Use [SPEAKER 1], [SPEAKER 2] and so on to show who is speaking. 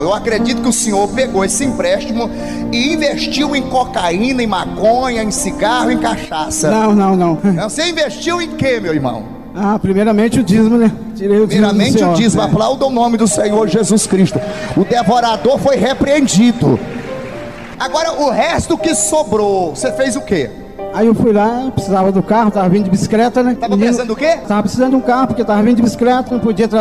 [SPEAKER 1] Eu acredito que o senhor pegou esse empréstimo e investiu em cocaína, em maconha, em cigarro, em cachaça.
[SPEAKER 2] Não.
[SPEAKER 1] Você investiu em quê, meu irmão?
[SPEAKER 2] Primeiramente o dízimo, né? Tirei o dízimo.
[SPEAKER 1] Primeiramente o dízimo. Aplauda o nome do Senhor Jesus Cristo. O devorador foi repreendido. Agora o resto que sobrou, você fez o quê?
[SPEAKER 2] Aí eu fui lá, precisava do carro, tava vindo de bicicleta, né?
[SPEAKER 1] Tava precisando do quê?
[SPEAKER 2] Tava precisando de um carro, porque tava vindo de bicicleta, não podia trazer